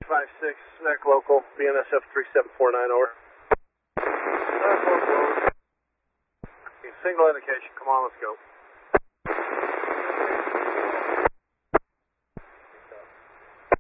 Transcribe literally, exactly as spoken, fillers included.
five six, S A C local, B N S F three seven four nine, over. Single indication, come on, let's go.